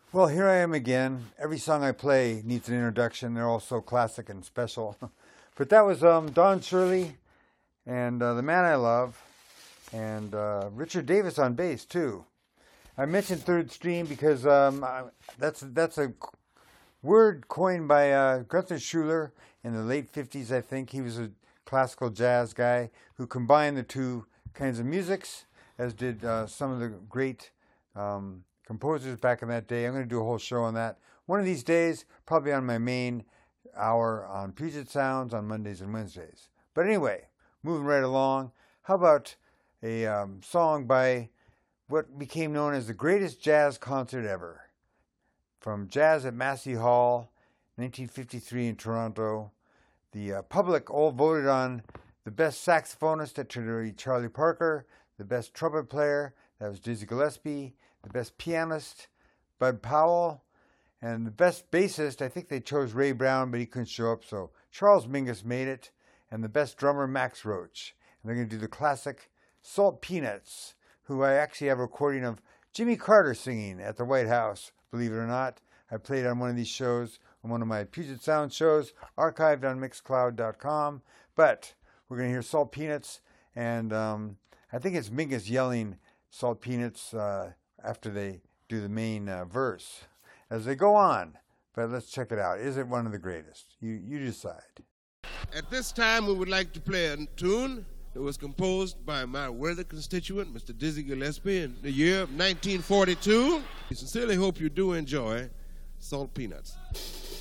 Well, here I am again. Every song I play needs an introduction. They're all so classic and special. But that was Don Shirley and The Man I Love, and Richard Davis on bass, too. I mentioned third stream because that's a word coined by Gunther Schuller in the late 50s, I think. He was a classical jazz guy who combined the two kinds of musics, as did some of the great composers back in that day. I'm going to do a whole show on that one of these days, probably on my main hour on Puget Sounds on Mondays and Wednesdays. But anyway, moving right along, how about a song by what became known as the greatest jazz concert ever, from Jazz at Massey Hall, 1953 in Toronto. The public all voted on the best saxophonist, at Charlie Parker, the best trumpet player, that was Dizzy Gillespie, the best pianist, Bud Powell, and the best bassist, I think they chose Ray Brown, but he couldn't show up, so Charles Mingus made it, and the best drummer, Max Roach. And they're going to do the classic Salt Peanuts, who I actually have a recording of Jimmy Carter singing at the White House, believe it or not. I played on one of these shows, on one of my Puget Sound shows, archived on Mixcloud.com. But we're going to hear Salt Peanuts, and I think it's Mingus yelling Salt Peanuts after they do the main verse as they go on. But let's check it out. Is it one of the greatest? You decide. At this time, we would like to play a tune that was composed by my worthy constituent, Mr. Dizzy Gillespie, in the year of 1942. We sincerely hope you do enjoy Salt Peanuts.